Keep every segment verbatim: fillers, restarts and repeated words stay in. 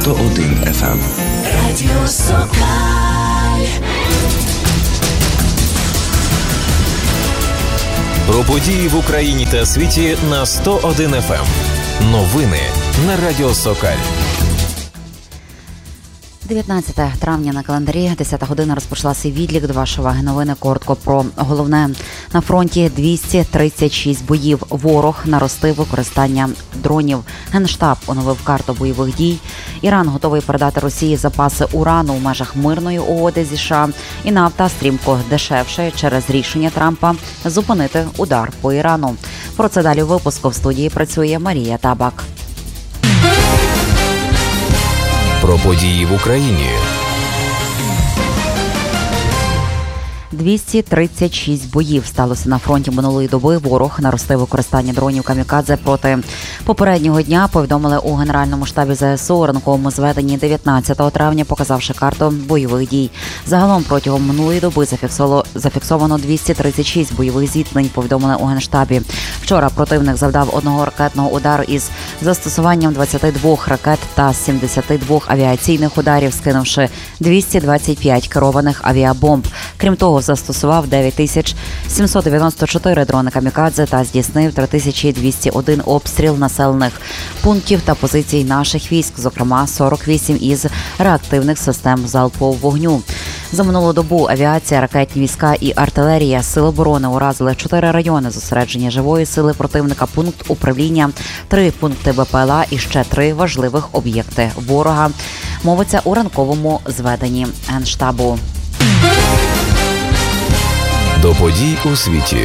сто один еф ем. Радіо Сокаль. Про події в Україні та світі на сто один еф ем. Новини на Радіо Сокаль. дев'ятнадцяте травня на календарі, десята година, розпочалася відлік до вашого новини. Коротко про головне. На фронті двісті тридцять шість боїв. Ворог наростив використання дронів. Генштаб оновив карту бойових дій. Іран готовий передати Росії запаси урану в межах мирної угоди зі США. І нафта стрімко дешевше через рішення Трампа зупинити удар по Ірану. Про це далі у випуску. В студії працює Марія Табак. Про події в Україні. двісті тридцять шість боїв сталося на фронті минулої доби. Ворог наростив використання дронів камікадзе проти попереднього дня, повідомили у Генеральному штабі зе ес у у ранковому зведенні дев'ятнадцятого травня, показавши карту бойових дій. Загалом протягом минулої доби зафіксовано двісті тридцять шість бойових зіткнень, повідомили у Генштабі. Вчора противник завдав одного ракетного удару із застосуванням двадцяти двох ракет та сімдесяти двох авіаційних ударів, скинувши двісті двадцять п'ять керованих авіабомб. Крім того, застосував дев'ять тисяч сімсот дев'яносто чотири дрони камікадзе та здійснив три тисячі двісті один обстріл населених пунктів та позицій наших військ, зокрема сорок вісім із реактивних систем залпового вогню. За минулу добу авіація, ракетні війська і артилерія Сил оборони уразили чотири райони зосередження живої сили противника, пункт управління, три пункти бе пе ел а і ще три важливих об'єкти ворога. Мовиться у ранковому зведенні Генштабу. До подій у світі.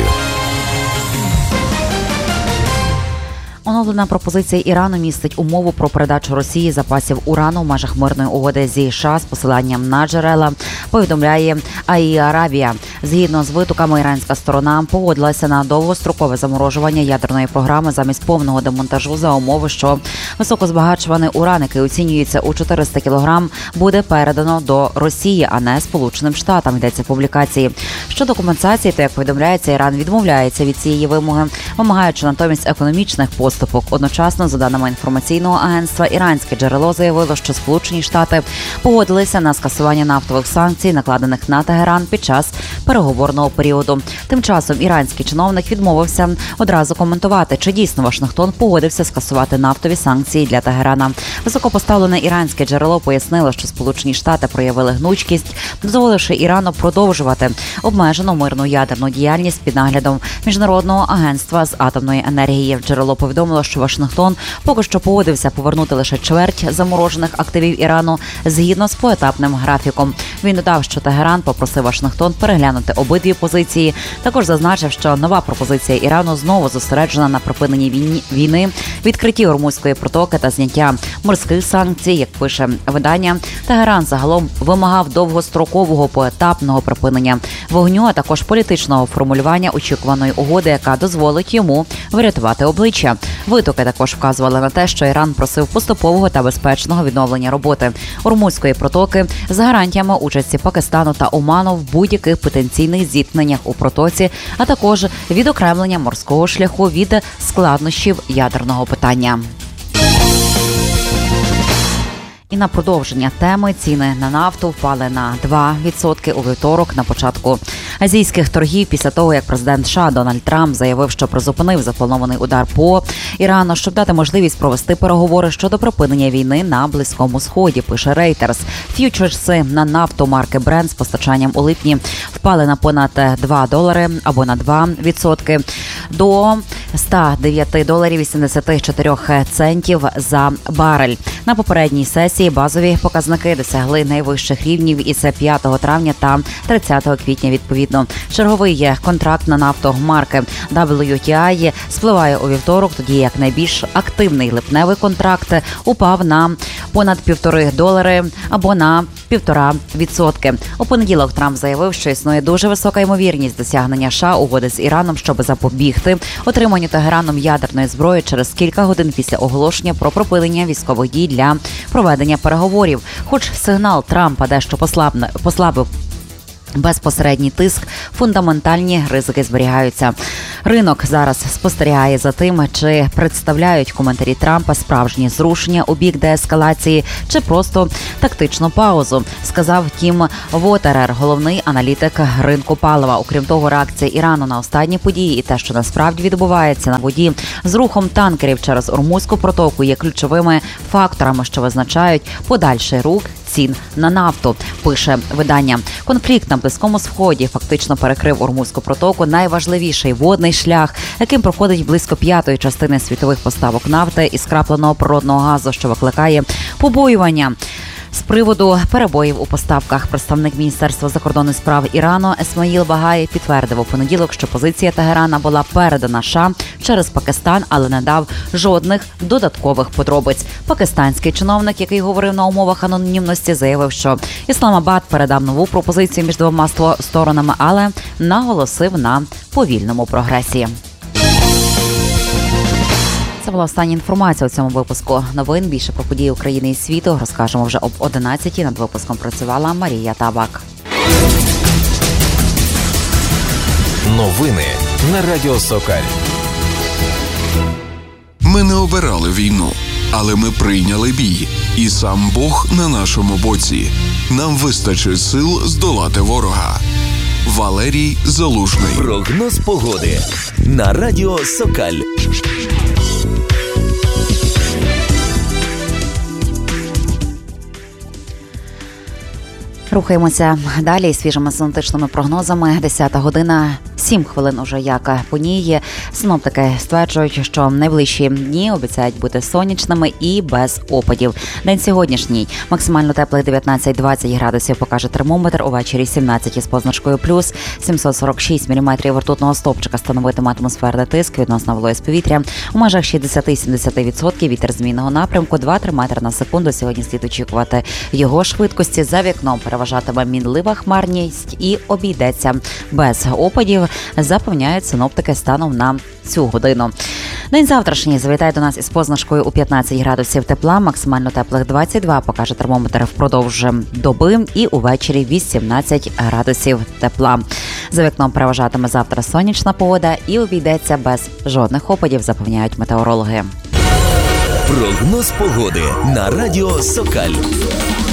Оновлена пропозиція Ірану містить умову про передачу Росії запасів урану в межах мирної угоди зі США з посиланням на джерела, повідомляє Аї-Аравія. Згідно з витоками, іранська сторона погодилася на довгострокове заморожування ядерної програми замість повного демонтажу за умови, що високозбагачуваний уран, який оцінюється у чотириста кілограм, буде передано до Росії, а не Сполученим Штатам, йдеться в публікації. Щодо компенсації, то, як повідомляється, Іран відмовляється від цієї вимоги, вимагаючи натомість економічних поступок. Одночасно, за даними інформаційного агентства, іранське джерело заявило, що Сполучені Штати погодилися на скасування нафтових санкцій, накладених на Тегеран під час переговорного періоду. Тим часом іранський чиновник відмовився одразу коментувати, чи дійсно Вашингтон погодився скасувати нафтові санкції для Тегерана. Високопоставлене іранське джерело пояснило, що Сполучені Штати проявили гнучкість, дозволивши Ірану продовжувати обмежену мирну ядерну діяльність під наглядом Міжнародного агентства з атомної енергії. Джерело повідомило, що Вашингтон поки що погодився повернути лише чверть заморожених активів Ірану згідно з поетапним графіком. Він додав, що Тегеран попросив Вашингтон переглянути обидві позиції. Також зазначив, що нова пропозиція Ірану знову зосереджена на припиненні війни, відкритті Ормузької протоки та зняття морських санкцій. Як пише видання, Тегеран загалом вимагав довгострокового поетапного припинення вогню, а також політичного формулювання очікуваної угоди, яка дозволить йому врятувати обличчя. Витоки також вказували на те, що Іран просив поступового та безпечного відновлення роботи Ормузької протоки з гарантіями участі Пакистану та Оману в будь-яких потенційних зіткненнях у протоці, а також відокремлення морського шляху від складнощів ядерного питання. І на продовження теми ціни на нафту впали на два відсотки у вівторок на початку азійських торгів після того, як президент США Дональд Трамп заявив, що призупинив запланований удар по Ірану, щоб дати можливість провести переговори щодо припинення війни на Близькому Сході, пише Reuters. Ф'ючерси на нафту марки Brent з постачанням у липні впали на понад два долари або на два відсотки до сто дев'ять доларів вісімдесят чотири центів за барель. На попередній сесії базові показники досягли найвищих рівнів із п'ятого травня та тридцятого квітня відповідно. Черговий контракт на нафту марки дабл ю ті ай спливає у вівторок, тоді як найбільш активний липневий контракт упав на понад півтори долари або на півтора відсотки. У понеділок Трамп заявив, що існує дуже висока ймовірність досягнення США угоди з Іраном, щоб запобігти отриманню Тегераном ядерної зброї через кілька годин після оголошення про припинення військових дій для проведення переговорів. Хоч сигнал Трампа дещо послабив безпосередній тиск, фундаментальні ризики зберігаються. Ринок зараз спостерігає за тим, чи представляють коментарі Трампа справжні зрушення у бік деескалації, чи просто тактичну паузу, сказав Тім Вотерер, головний аналітик ринку палива. Окрім того, реакція Ірану на останні події і те, що насправді відбувається на воді з рухом танкерів через Ормузьку протоку, є ключовими факторами, що визначають подальший рух цін на нафту, пише видання. Конфлікт на Близькому Сході фактично перекрив Ормузьку протоку, найважливіший водний шлях, яким проходить близько п'ятої частини світових поставок нафти і скрапленого природного газу, що викликає побоювання з приводу перебоїв у поставках. Представник Міністерства закордонних справ Ірану Есмаїл Багаї підтвердив у понеділок, що позиція Тегерана була передана США через Пакистан, але не дав жодних додаткових подробиць. Пакистанський чиновник, який говорив на умовах анонімності, заявив, що Ісламабад передав нову пропозицію між двома сторонами, але наголосив на повільному прогресі. Це була остання інформація у цьому випуску новин. Більше про події України і світу розкажемо вже об одинадцятій. Над випуском працювала Марія Табак. Новини на Радіо Сокаль. Ми не обирали війну, але ми прийняли бій. І сам Бог на нашому боці. Нам вистачить сил здолати ворога. Валерій Залужний. Прогноз погоди на Радіо Сокаль. Рухаємося далі свіжими синоптичними прогнозами. Десята година, сім хвилин уже як по ній. Синоптики стверджують, що найближчі дні обіцяють бути сонячними і без опадів. День сьогоднішній максимально теплий дев'ятнадцять-двадцять градусів покаже термометр, увечері сімнадцять із позначкою плюс, сімсот сорок шість міліметрів ртутного стовпчика становитиме атмосферний тиск, відносно вологість повітря у межах шістдесят-сімдесят відсотків, вітер змінного напрямку два-три метри на секунду. Сьогодні слід очікувати його швидкості. За вікном переважатиме мінлива хмарність і обійдеться без опадів, запевняють синоптики станом на цю годину. День завтрашній завітає до нас із позначкою у п'ятнадцять градусів тепла, максимально теплих двадцять два покаже термометр впродовж доби і увечері вісімнадцять градусів тепла. За вікном переважатиме завтра сонячна погода і обійдеться без жодних опадів, запевняють метеорологи. Прогноз погоди на Радіо Сокаль.